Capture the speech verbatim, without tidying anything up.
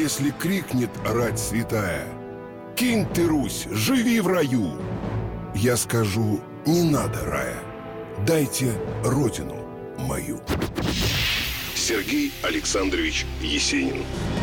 если крикнет рать святая: «Кинь ты, Русь, живи в раю!» Я скажу: не надо рая, дайте родину мою. Сергей Александрович Есенин.